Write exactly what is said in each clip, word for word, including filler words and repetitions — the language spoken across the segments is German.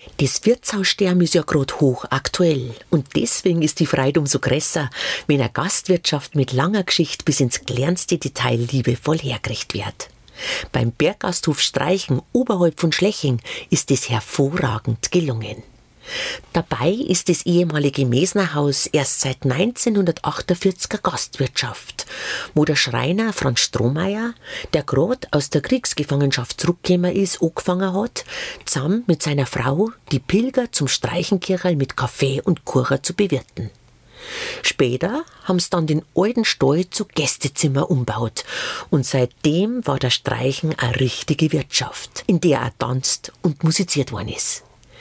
Das Wirtshaussterben ist ja gerade hochaktuell und deswegen ist die Freude umso größer, wenn eine Gastwirtschaft mit langer Geschichte bis ins kleinste Detail liebevoll hergerichtet wird. Beim Berggasthof Streichen oberhalb von Schleching ist es hervorragend gelungen. Dabei ist das ehemalige Mesnerhaus erst seit neunzehnhundertachtundvierzig eine Gastwirtschaft, wo der Schreiner Franz Strohmeier, der gerade aus der Kriegsgefangenschaft zurückgekommen ist, angefangen hat, zusammen mit seiner Frau die Pilger zum Streichenkircherl mit Kaffee und Kuchen zu bewirten. Später haben sie dann den alten Stall zu Gästezimmer umbaut und seitdem war der Streichen eine richtige Wirtschaft, in der auch tanzt und musiziert worden ist.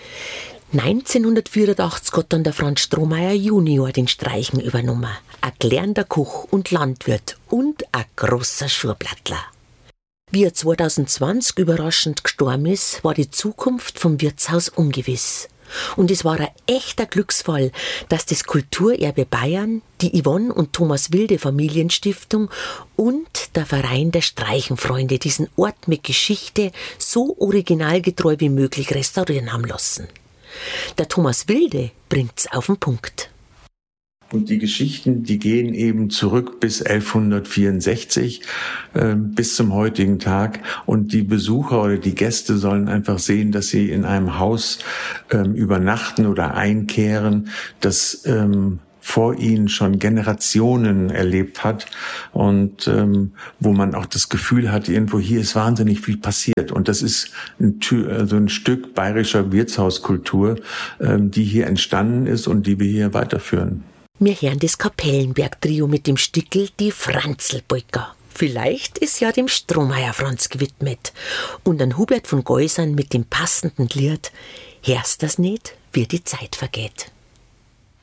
neunzehnhundertvierundachtzig hat dann der Franz Strohmeier Junior den Streichen übernommen. Ein gelernter Koch und Landwirt und ein großer Schuhblattler. Wie er zweitausendzwanzig überraschend gestorben ist, war die Zukunft vom Wirtshaus ungewiss. Und es war ein echter Glücksfall, dass das Kulturerbe Bayern, die Yvonne und Thomas Wilde Familienstiftung und der Verein der Streichenfreunde diesen Ort mit Geschichte so originalgetreu wie möglich restaurieren haben lassen. Der Thomas Wilde bringt's auf den Punkt. Und die Geschichten, die gehen eben zurück bis elfhundertvierundsechzig, äh, bis zum heutigen Tag. Und die Besucher oder die Gäste sollen einfach sehen, dass sie in einem Haus ähm, übernachten oder einkehren, das ähm, vor ihnen schon Generationen erlebt hat und ähm, wo man auch das Gefühl hat, irgendwo hier ist wahnsinnig viel passiert. Und das ist ein, also ein Stück bayerischer Wirtshauskultur, ähm, die hier entstanden ist und die wir hier weiterführen. Wir hören das Kapellenberg-Trio mit dem Stickel Die Franzl-Polka. Vielleicht ist ja dem Strohmeier Franz gewidmet. Und an Hubert von Geusern mit dem passenden Lied Hörst das nicht, wie die Zeit vergeht.